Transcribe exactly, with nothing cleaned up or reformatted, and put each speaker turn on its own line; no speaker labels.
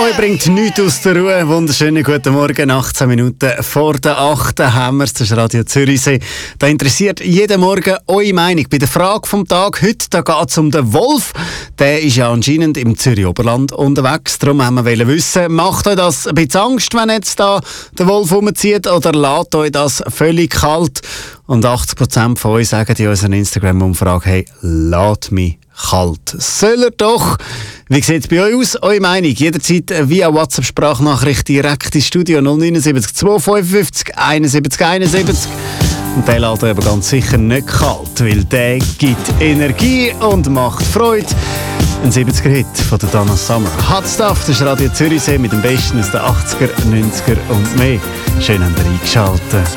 Euch bringt nichts aus der Ruhe. Wunderschönen guten Morgen. achtzehn Minuten vor der acht haben wir es. Das ist Radio Zürichsee. Da interessiert jeden Morgen eure Meinung. Bei der Frage vom Tag heute, da geht es um den Wolf. Der ist ja anscheinend im Zürich-Oberland unterwegs. Darum haben wir wissen, macht euch das ein bisschen Angst, wenn jetzt da der Wolf rumzieht, oder lässt euch das völlig kalt? Und achtzig Prozent von euch sagen in unserer Instagram-Umfrage, hey, lasst mich kalt. Soll er doch? Wie sieht es bei euch aus? Eure Meinung jederzeit via WhatsApp-Sprachnachricht direkt ins Studio null neun sieben zwei fünf fünf einundsiebzig einundsiebzig. Und der lässt euch aber ganz sicher nicht kalt, weil der gibt Energie und macht Freude. Ein siebziger-Hit von der Donna Summer. Hot Stuff, das ist Radio Zürichsee mit dem Besten aus den achtziger, neunziger und mehr. Schön, habt ihr eingeschaltet.